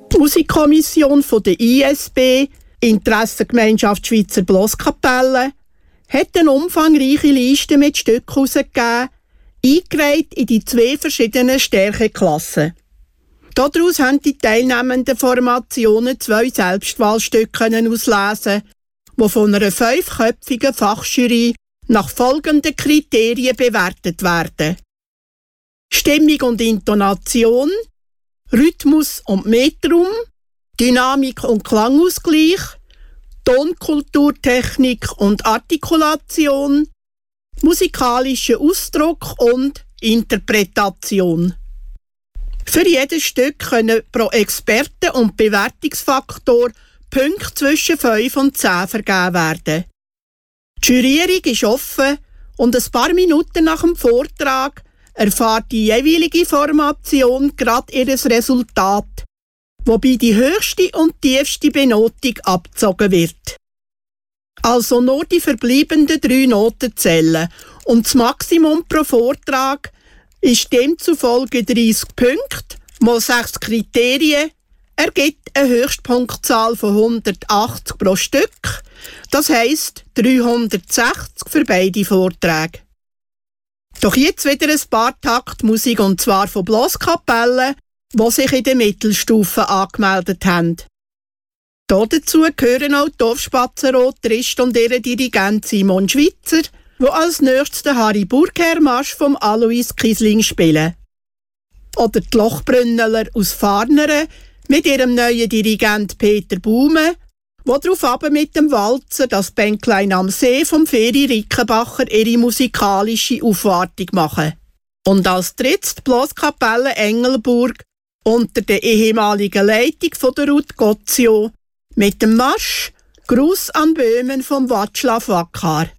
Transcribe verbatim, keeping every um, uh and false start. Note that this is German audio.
Die Musikkommission von der I S B, Interessengemeinschaft Schweizer Blaskapelle, hat eine umfangreiche Liste mit Stücken herausgegeben, eingereiht in die zwei verschiedenen Stärkeklassen. Daraus haben die teilnehmenden Formationen zwei Selbstwahlstücke auslesen, die von einer fünfköpfigen Fachjury nach folgenden Kriterien bewertet werden: Stimmung und Intonation, Rhythmus und Metrum, Dynamik und Klangausgleich, Tonkulturtechnik und Artikulation, musikalischer Ausdruck und Interpretation. Für jedes Stück können pro Experte und Bewertungsfaktor Punkte zwischen fünf und zehn vergeben werden. Die Jurierung ist offen und ein paar Minuten nach dem Vortrag erfahrt die jeweilige Formation gerade ihr Resultat, wobei die höchste und tiefste Benotung abgezogen wird. Also nur die verbleibenden drei Noten zählen und das Maximum pro Vortrag ist demzufolge dreißig Punkte mal sechs Kriterien, ergibt eine Höchstpunktzahl von hundertachtzig pro Stück, das heisst dreihundertsechzig für beide Vorträge. Doch jetzt wieder ein paar Taktmusik, und zwar von Blaskapellen, die sich in der Mittelstufe angemeldet haben. Dazu gehören auch die Dorfspatzenrot Trist und ihre Dirigent Simon Schweitzer, wo als nächstes den Harry Burgherr-Marsch vom Alois Kiesling spielen. Oder die Lochbrünneler aus Farneren mit ihrem neuen Dirigent Peter Baume, wo darauf aber mit dem Walzer das Bänklein am See vom Feri Rickenbacher ihre musikalische Aufwartung machen. Und als drittes die Blaskapelle Engelburg unter der ehemaligen Leitung von der Ruth Gotzio mit dem Marsch Gruß an Böhmen vom Václav Vakar.